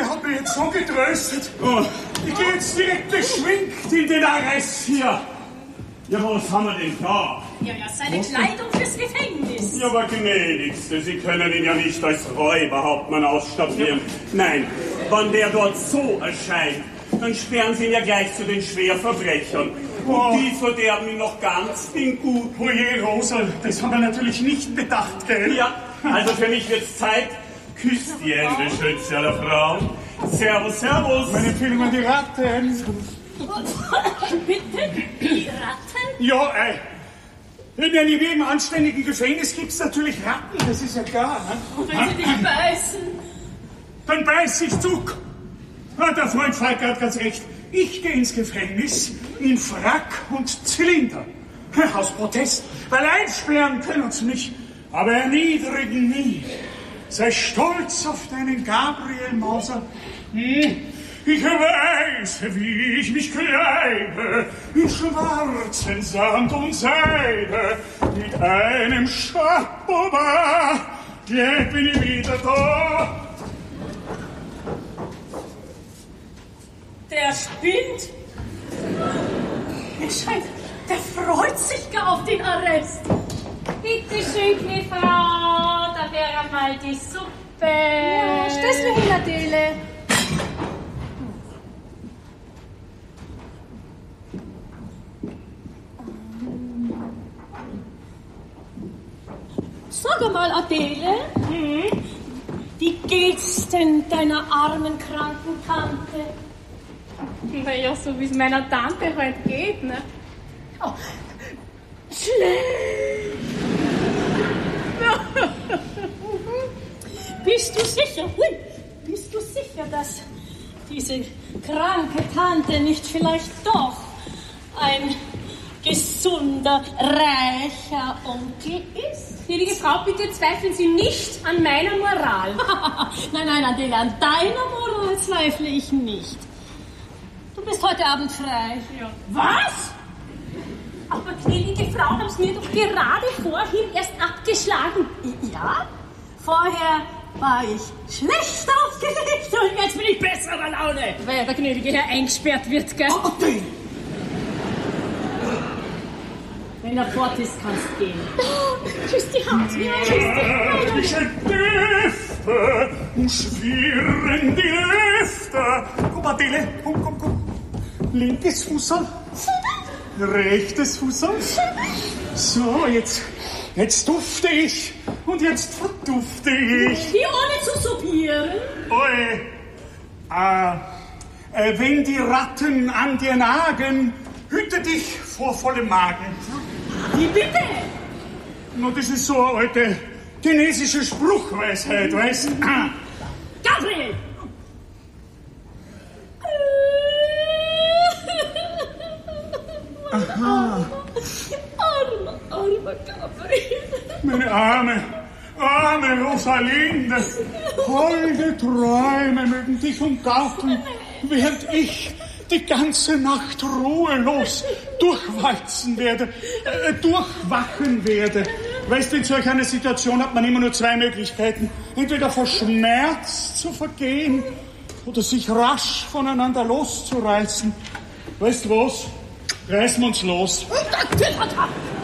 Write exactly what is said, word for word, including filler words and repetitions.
der hat mich jetzt so getröstet. Oh. Ich gehe jetzt direkt geschwind in den Arrest hier. Ja, was haben wir denn da? Ja, ja, seine Kleidung fürs Gefängnis. Ja, aber gnädigste, Sie können ihn ja nicht als Räuberhauptmann ausstaffieren. Nein, wenn der dort so erscheint, dann sperren Sie ihn ja gleich zu den Schwerverbrechern. Und Oh. die verderben ihn noch ganz den Gut. Oje, Rosa, das haben wir natürlich nicht bedacht, gell? Ja, also für mich wird's Zeit. Küsst die Hände, Schütze aller Frauen. Servus, servus. Meine Empfehlung an die Ratten. Bitte? Die Ratten? Ja, ey. In einem jedem anständigen Gefängnis gibt's natürlich Ratten, das ist ja klar. Ne? Und wenn sie dich beißen? Dann beiß ich zurück. Ah, der Freund Falk hat ganz recht. Ich gehe ins Gefängnis in Frack und Zylinder. Aus Protest. Weil einsperren können uns nicht, aber erniedrigen nie. Sei stolz auf deinen Gabriel Mauser. Hm. Ich weiß, wie ich mich kleide, in schwarzen Sand und Seide, mit einem Chapeau-Bas, jetzt bin ich wieder da. Der spinnt. Er scheint, der freut sich gar auf den Arrest. Bitte schön, gnädige Frau, da wäre mal die Suppe. Ja, stell's mir hin, Adele. Sag mal, Adele, hm? Wie geht's denn deiner armen, kranken Tante? Naja, so wie es meiner Tante halt geht, ne? Oh, schlecht. Bist du sicher, hui, bist du sicher, dass diese kranke Tante nicht vielleicht doch ein gesunder, reicher Onkel ist? Gnädige Frau, bitte zweifeln Sie nicht an meiner Moral. Nein, nein, Adele, an deiner Moral zweifle ich nicht. Du bist heute Abend frei. Ja. Was? Aber gnädige Frau, haben Sie mir doch gerade vorhin erst abgeschlagen. Ja, vorher war ich schlecht aufgelegt und jetzt bin ich besserer Laune. Weil der gnädige Herr eingesperrt wird, gell? Oh, Adele. Wenn er fort ist, kannst du gehen. Küss die Hand. Ja, küss die Herrliche Düfte, umschwirren die Lüfte. Komm, Adele, komm, komm, komm. Linkes Fußerl, rechtes Fußerl. So, jetzt, jetzt dufte ich und jetzt verdufte ich. Wie ohne zu soupieren? Oi, äh, äh, wenn die Ratten an dir nagen, hüte dich vor vollem Magen. Wie bitte? No, das ist so eine alte chinesische Spruchweisheit, weißt du? Ah. Gabriel! Aha. Armer, armer Gabriel. Meine arme, arme Rosalinde. Holde Träume mögen dich umgarten, während ich die ganze Nacht ruhelos durchwalzen werde, äh, durchwachen werde. Weißt du, in solch einer Situation hat man immer nur zwei Möglichkeiten. Entweder vor Schmerz zu vergehen oder sich rasch voneinander loszureißen. Weißt du was? Reißen wir uns los.